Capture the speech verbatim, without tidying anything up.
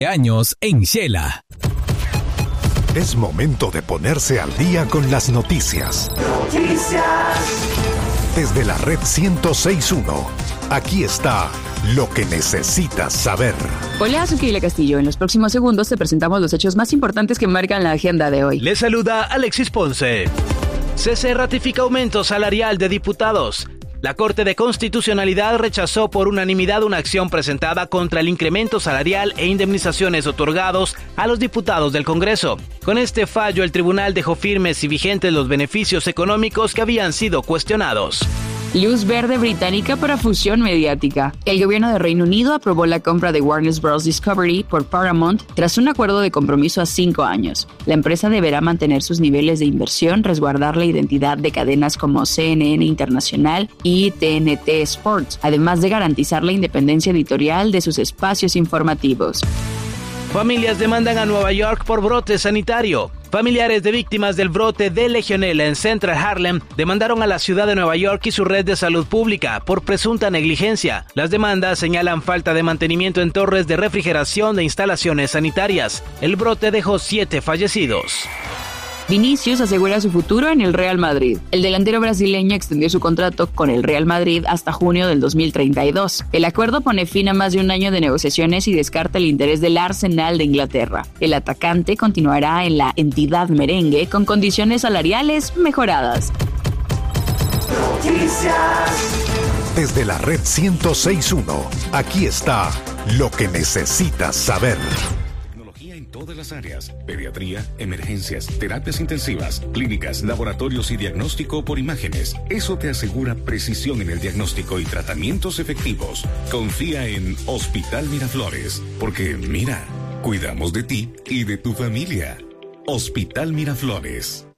Años en Shela. Es momento de ponerse al día con las noticias. Noticias. Desde la red ciento seis punto uno, aquí está lo que necesitas saber. Hola, soy Keila Castillo. En los próximos segundos te presentamos los hechos más importantes que marcan la agenda de hoy. Les saluda Alexis Ponce. C C ratifica aumento salarial de diputados. La Corte de Constitucionalidad rechazó por unanimidad una acción presentada contra el incremento salarial e indemnizaciones otorgados a los diputados del Congreso. Con este fallo, el tribunal dejó firmes y vigentes los beneficios económicos que habían sido cuestionados. Luz verde británica para fusión mediática. El gobierno de Reino Unido aprobó la compra de Warner Bros. Discovery por Paramount tras un acuerdo de compromiso a cinco años. La empresa deberá mantener sus niveles de inversión, resguardar la identidad de cadenas como C N N Internacional y T N T Sports, además de garantizar la independencia editorial de sus espacios informativos. Familias demandan a Nueva York por brote sanitario. Familiares de víctimas del brote de Legionela en Central Harlem demandaron a la ciudad de Nueva York y su red de salud pública por presunta negligencia. Las demandas señalan falta de mantenimiento en torres de refrigeración de instalaciones sanitarias. El brote dejó siete fallecidos. Vinicius asegura su futuro en el Real Madrid. El delantero brasileño extendió su contrato con el Real Madrid hasta junio del dos mil treinta y dos. El acuerdo pone fin a más de un año de negociaciones y descarta el interés del Arsenal de Inglaterra. El atacante continuará en la entidad merengue con condiciones salariales mejoradas. Noticias. Desde la red ciento seis punto uno, aquí está lo que necesitas saber. Todas las áreas: pediatría, emergencias, terapias intensivas, clínicas, laboratorios y diagnóstico por imágenes. Eso te asegura precisión en el diagnóstico y tratamientos efectivos. Confía en Hospital Miraflores, porque mira, cuidamos de ti y de tu familia. Hospital Miraflores.